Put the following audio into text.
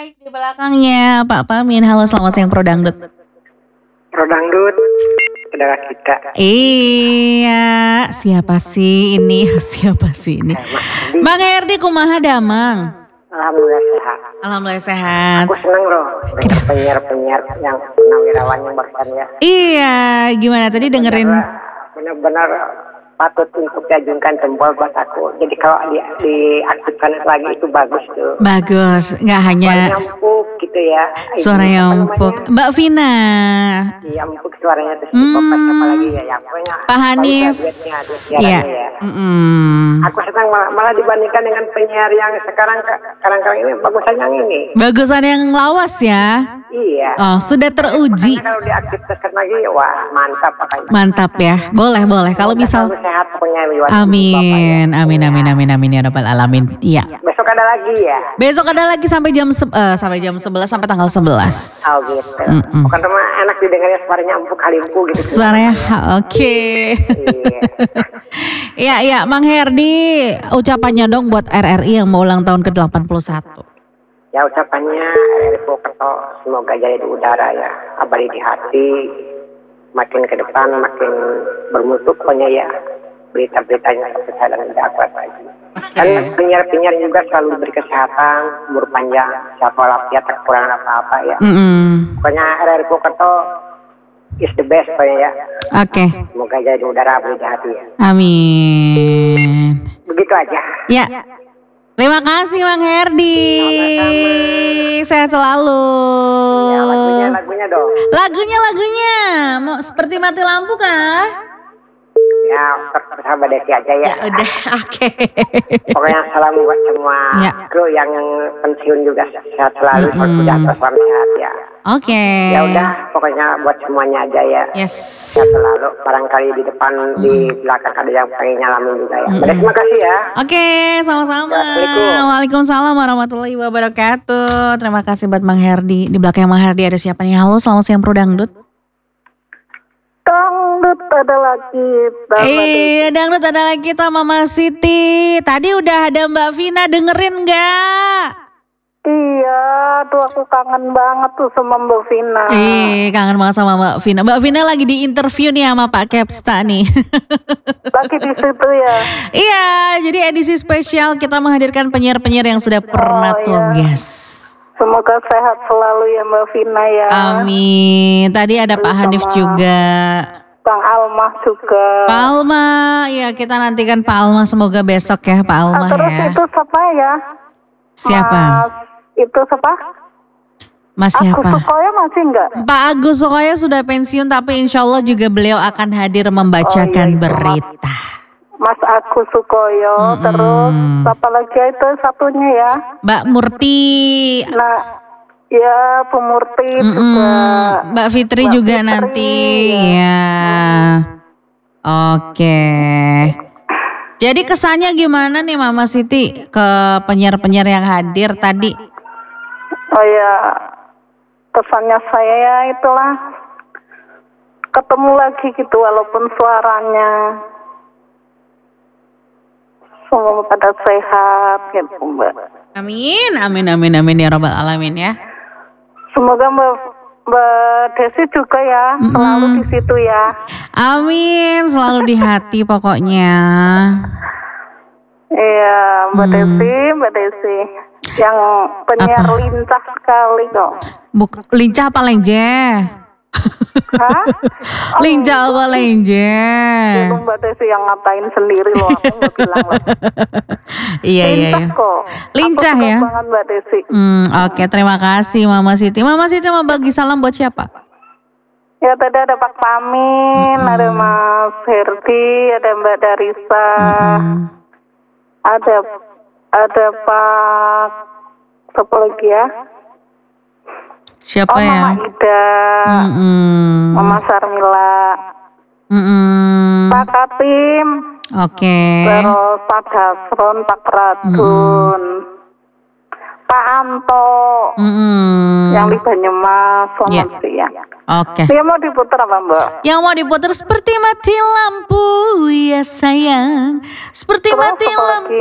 baik di belakangnya Pak Pamin. Halo, selamat siang Pro Dangdut. Pro Dangdut, saudara kita. Iya, siapa sih ini? Siapa sih ini? Bang Herdi kumaha damang? Alhamdulillah sehat. Alhamdulillah sehat. Aku seneng loh dengan penyiar-penyiar yang purnawirawan yang barusan ya. Iya, gimana tadi dengerin? Benar-benar patut untuk diajungkan jempol buat aku. Jadi kalau diaktifkan lagi itu bagus tuh. Bagus, nggak hanya suaranya empuk gitu ya. suaranya empuk. Mbak Vina. Iya, empuk suaranya terus Bapak siapa lagi ya yang punya. Pak Hanif. Iya. Ya. Aku senang malah dibandingkan dengan penyiar yang sekarang ini bagusan yang ini. Bagusan yang lawas ya. Iya. Oh, sudah teruji. Kalau diaktifkan lagi, wah mantap pakainya. Mantap ya. Boleh. Kalau misal sehat pokoknya. Amin ya rabbal alamin. Iya. Besok ada lagi ya. Besok ada lagi sampai jam 11 sampai tanggal 11. Oh gitu. Bukan cuma enak didengarnya suaranya empuk halimpu gitu. Suaranya oke. Iya, Mang Herdi, ucapannya dong buat RRI yang mau ulang tahun ke-81. Ya ucapannya RRI Purwokerto semoga jaya di udara ya, abadi di hati, makin ke depan makin bermutu pokoknya ya, berita-beritanya sampai saya dengan dapat lagi. Dan penyiar-penyiar juga selalu diberi kesehatan, umur panjang, sehat walafiat, tak kekurangan apa-apa ya. Pokoknya RRI Purwokerto is the best pokoknya ya. Oke. Semoga jaya di udara, abadi di hati ya. Amin. Begitu aja. Ya. Terima kasih Bang Herdi. Sehat selalu. Ya, lagunya dong. Lagunya. Mau seperti mati lampu kah? Ya, sahabat Desi aja ya. Ya udah, oke. Pokoknya salam buat semua kru yang pensiun juga sehat selalu, sejahtera, salam sehat ya. Oke. Ya udah, pokoknya buat semuanya aja ya. Yes. Sehat selalu. Barangkali di depan, di belakang ada yang pengen nyalamin juga ya. Terima kasih ya. Oke, sama-sama. Assalamualaikum. Waalaikumsalam warahmatullahi wabarakatuh. Terima kasih buat Bang Herdi. Di belakang Bang Herdi ada siapa nih? Halo, selamat siang Pro Dangdut. Dangdut ada lagi. Dangdut ada lagi kita Mama Siti. Tadi udah ada Mbak Vina, dengerin nggak? Iya, tuh aku kangen banget tuh sama Mbak Vina. Kangen banget sama Mbak Vina. Mbak Vina lagi di interview nih sama Pak Kepsta nih. Lagi di situ ya. Iya, jadi edisi spesial kita menghadirkan penyiar-penyiar yang sudah pernah tugas. Semoga sehat selalu ya Mbak Vina ya. Amin. Tadi ada Pak Hanif juga. Bang Almah juga. Pak Alma, ya kita nantikan Pak Alma semoga besok ya Pak Alma terus ya. Itu siapa ya? Siapa? Itu siapa? Mas siapa? Agus Sukoyo masih enggak? Pak Agus Sukoyo sudah pensiun tapi insya Allah juga beliau akan hadir membacakan berita. Mas Agus Sukoyo, terus apa lagi itu satunya ya? Mbak Murti. Nah, ya Bu Murti juga. Mbak Fitri juga Fitri, nanti. Ya. Oke. Jadi kesannya gimana nih Mama Siti ke penyiar-penyiar yang hadir tadi? Oh ya, kesannya saya ya itulah ketemu lagi gitu walaupun suaranya semua pada sehat gitu Mbak. Amin ya rabbal alamin ya. Semoga Mbak Desi juga ya selalu di situ ya. Amin, selalu di hati pokoknya. Iya Mbak Desi yang penyiar lincah sekali kok. Lincah apa lenjeh? Hah? Lincah apa lenjeh? Itu Mbak Desi yang ngatain sendiri loh, aku nggak bilang loh. Iya. Kok. Lincah aku ya. Banget Mbak Desi. Oke, terima kasih Mama Siti. Mama Siti mau bagi salam buat siapa? Ya tadi ada Pak Pamin, ada Mas Herdi, ada Mbak Darisa, ada Pak siapa lagi ya? Siapa ya? Mama Ida, Mama Sarmila, Pak Katim, oke. Terus Pak Dasron, Pak Radun, Pak Anto, yang di Banyumas, selamat siang. Oke. Dia mau diputar apa Mbak? Yang mau diputar seperti mati lampu ya sayang, seperti Terus mati lampu.